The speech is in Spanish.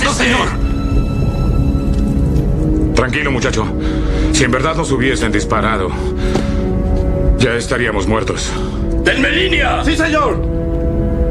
¡No, señor! Tranquilo, muchacho. Si en verdad nos hubiesen disparado, ya estaríamos muertos. ¡Denme línea! ¡Sí, señor!